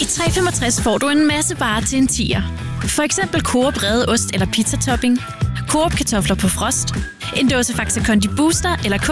I 365 får du en masse varer til en 10'er. For eksempel Coop rede ost eller pizzatopping, Coop kartofler på frost, en dåse Faxe Kondi Booster eller